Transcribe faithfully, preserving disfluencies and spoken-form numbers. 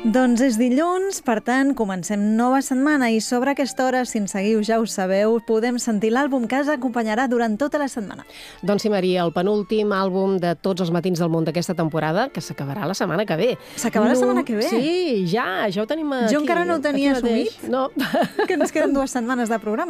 Doncs és dilluns, per tant, comencem nova setmana i sobre aquesta hora, si ens seguiu ja ho sabeu, podem sentir l'àlbum que ens acompanyarà durant tota la setmana. Doncs sí, Maria, el penúltim àlbum de Tots els matins del món d'aquesta temporada, que s'acabarà la setmana que ve. S'acabarà la setmana que ve? Sí, ja, ja ho tenim aquí. Jo encara no ho tenia assumit. No. Que ens queden dues setmanes de programa.